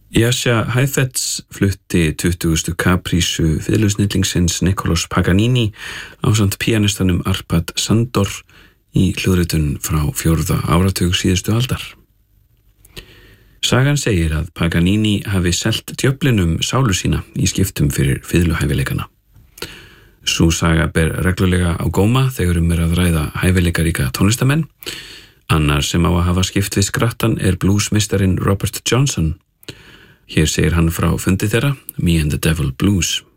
Jascha Heifetz flutti 20. kaprísu fiðlusnillingsins Nicolas Paganini ásamt píanistanum Arpad Sandor í hljóðritun frá 4. áratug síðustu aldar. Sagan segir að Paganini hafi selt djöflinum sálu sína í skiptum fyrir fiðluhæfileikana. Sú saga ber reglulega á góma þegar að ræða hæfileikaríka tónlistamenn. Annar sem á að hafa skipt við skrattan bluesmeistarinn Robert Johnson. Hér segir hann frá fundi þeirra, Me and the Devil Blues.